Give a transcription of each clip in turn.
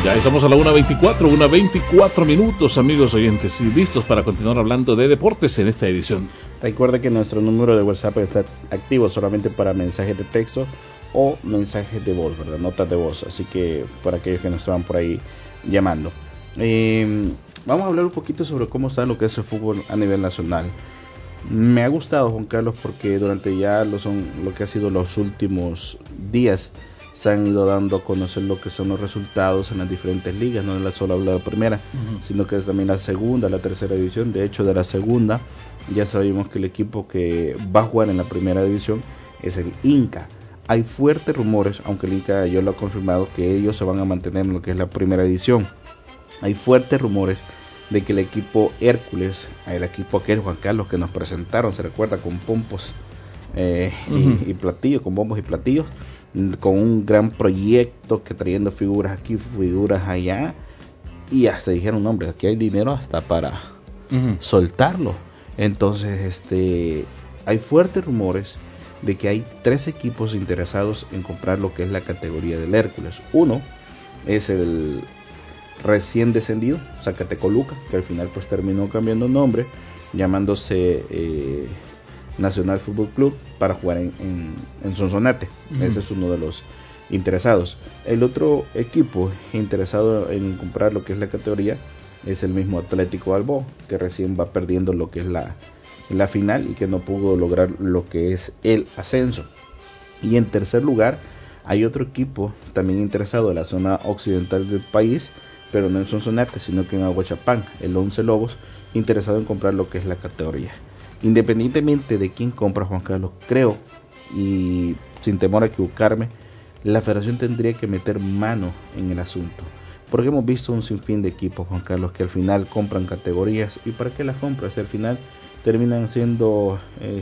Ya estamos a la 1:24 minutos, amigos oyentes, y listos para continuar hablando de deportes en esta edición. Recuerda que nuestro número de WhatsApp está activo solamente para mensajes de texto o mensajes de voz, ¿verdad? Notas de voz, así que para aquellos que nos estaban por ahí llamando. Vamos a hablar un poquito sobre cómo está lo que es el fútbol a nivel nacional. Me ha gustado, Juan Carlos, porque durante ya lo que ha sido los últimos días se han ido dando a conocer lo que son los resultados en las diferentes ligas, no es solo la primera, sino que es también la segunda, la tercera división. De hecho, de la segunda ya sabemos que el equipo que va a jugar en la primera división es el Inca. Hay fuertes rumores, aunque el Inca yo lo he confirmado, que ellos se van a mantener en lo que es la primera división. Hay fuertes rumores de que el equipo Hércules, el equipo aquel, Juan Carlos, que nos presentaron, se recuerda, con pompos y platillos, con bombos y platillos, con un gran proyecto, que trayendo figuras aquí, figuras allá, y hasta dijeron, hombre, aquí hay dinero hasta para soltarlo. Entonces, hay fuertes rumores de que hay 3 equipos interesados en comprar lo que es la categoría del Hércules. Uno es el recién descendido, Zacatecoluca, que al final pues terminó cambiando nombre, llamándose Nacional Fútbol Club, para jugar en Sonsonate. Ese es uno de los interesados. El otro equipo interesado en comprar lo que es la categoría es el mismo Atlético Balboa, que recién va perdiendo lo que es la final y que no pudo lograr lo que es el ascenso. Y en tercer lugar hay otro equipo también interesado de la zona occidental del país, pero no en Sonsonate, sino que en Aguachapán, el Once Lobos, interesado en comprar lo que es la categoría. Independientemente de quién compra, Juan Carlos, creo, y sin temor a equivocarme, la federación tendría que meter mano en el asunto, porque hemos visto un sinfín de equipos, Juan Carlos, que al final compran categorías. ¿Y para qué las compras? Al final terminan siendo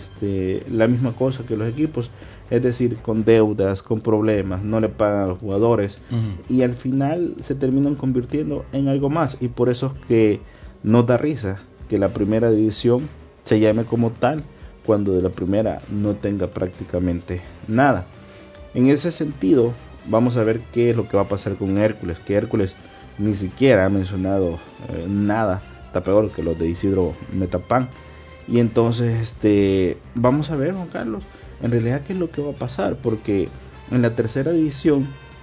la misma cosa que los equipos, es decir, con deudas, con problemas, no le pagan a los jugadores, y al final se terminan convirtiendo en algo más. Y por eso es que nos da risa que la primera división se llame como tal, cuando de la primera no tenga prácticamente nada. En ese sentido, vamos a ver qué es lo que va a pasar con Hércules, que Hércules ni siquiera ha mencionado nada, está peor que los de Isidro Metapán. Y entonces vamos a ver, Juan Carlos, en realidad qué es lo que va a pasar, porque en la tercera división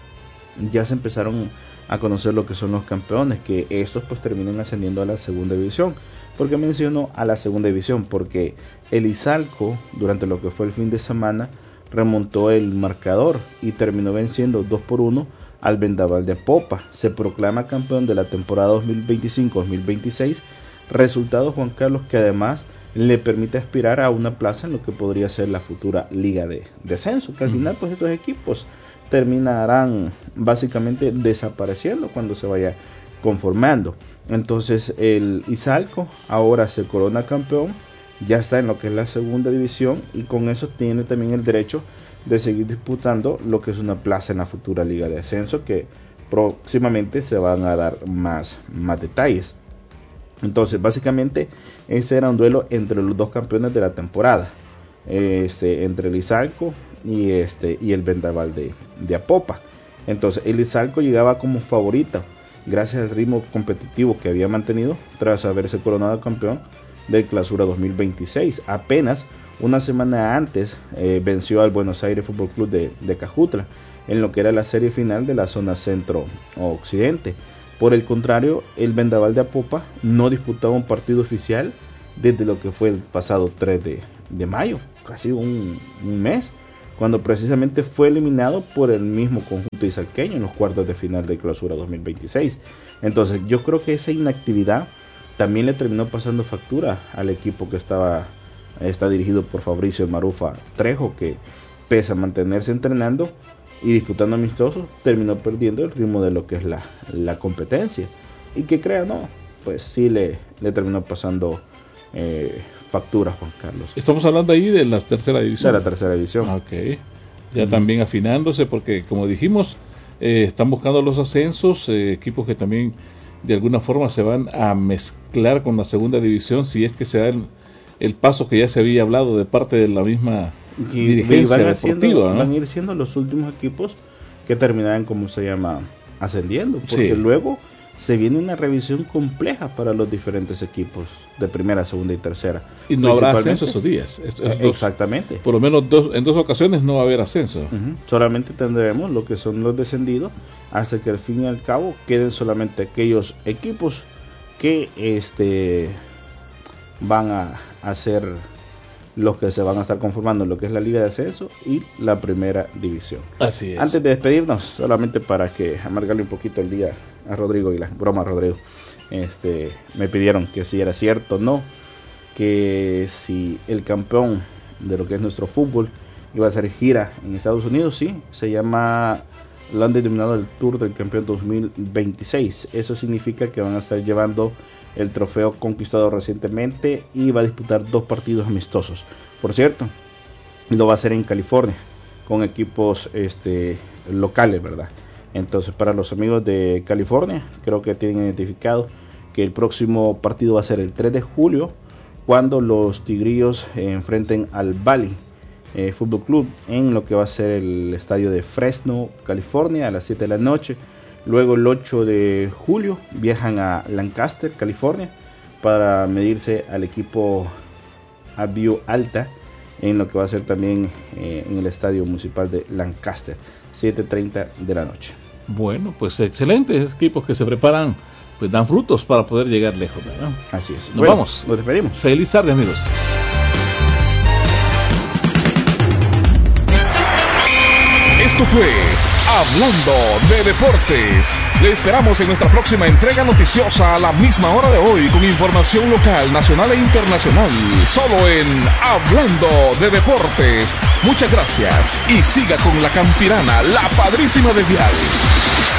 ya se empezaron a conocer lo que son los campeones, que estos pues terminan ascendiendo a la segunda división. ¿Por qué menciono a la segunda división? Porque el Izalco, durante lo que fue el fin de semana, remontó el marcador y terminó venciendo 2-1 al Vendaval de Apopa. Se proclama campeón de la temporada 2025-2026. Resultado, Juan Carlos, que además le permite aspirar a una plaza en lo que podría ser la futura Liga de Descenso, que al final pues estos equipos terminarán básicamente desapareciendo cuando se vaya conformando. Entonces el Izalco ahora se corona campeón, ya está en lo que es la segunda división, y con eso tiene también el derecho de seguir disputando lo que es una plaza en la futura Liga de Ascenso, que próximamente se van a dar más detalles. Entonces básicamente ese era un duelo entre los dos campeones de la temporada, entre el Izalco y el Vendaval de Apopa. Entonces el Izalco llegaba como favorito gracias al ritmo competitivo que había mantenido tras haberse coronado campeón del Clausura 2026. Apenas una semana antes venció al Buenos Aires Fútbol Club de Cajutla en lo que era la serie final de la zona centro-occidente. Por el contrario, el Vendaval de Apopa no disputaba un partido oficial desde lo que fue el pasado 3 de mayo, casi un mes, cuando precisamente fue eliminado por el mismo conjunto izalqueño en los cuartos de final de Clausura 2026. Entonces yo creo que esa inactividad también le terminó pasando factura al equipo que está dirigido por Fabricio Marufa Trejo, que pese a mantenerse entrenando y disputando amistosos, terminó perdiendo el ritmo de lo que es la competencia, y que crea no, pues sí le terminó pasando factura, Juan Carlos. Estamos hablando ahí de la tercera división. De la tercera división. Ok. Ya también afinándose, porque como dijimos, están buscando los ascensos, equipos que también de alguna forma se van a mezclar con la segunda división, si es que se da el paso que ya se había hablado de parte de la misma dirigencia deportiva, ¿no? Van a ir siendo los últimos equipos que terminarán, como se llama, ascendiendo, porque luego se viene una revisión compleja para los diferentes equipos de primera, segunda y tercera. Y no habrá ascenso esos días. Exactamente. Por lo menos en 2 ocasiones no va a haber ascenso. Solamente tendremos lo que son los descendidos, hasta que al fin y al cabo queden solamente aquellos equipos que van a hacer los que se van a estar conformando en lo que es la Liga de Ascenso y la Primera División. Así es. Antes de despedirnos, solamente para que amargarle un poquito el día a Rodrigo y la broma a Rodrigo, me pidieron que si era cierto o no, que si el campeón de lo que es nuestro fútbol iba a hacer gira en Estados Unidos. Sí, se llama, lo han denominado el Tour del Campeón 2026. Eso significa que van a estar llevando el trofeo conquistado recientemente y va a disputar 2 partidos amistosos. Por cierto, lo va a hacer en California con equipos locales, ¿verdad? Entonces, para los amigos de California, creo que tienen identificado que el próximo partido va a ser el 3 de julio, cuando los Tigrillos enfrenten al Valley Fútbol Club en lo que va a ser el estadio de Fresno, California, a las 7 de la noche. Luego el 8 de julio viajan a Lancaster, California, para medirse al equipo Avio Alta en lo que va a ser también en el estadio municipal de Lancaster, 7:30 de la noche. Bueno, pues excelentes equipos que se preparan, pues dan frutos para poder llegar lejos, ¿verdad? Así es. Nos vamos. Nos despedimos. Feliz tarde, amigos. Esto fue Hablando de Deportes. Le esperamos en nuestra próxima entrega noticiosa a la misma hora de hoy, con información local, nacional e internacional, solo en Hablando de Deportes. Muchas gracias y siga con la Campirana, la padrísima de Vial.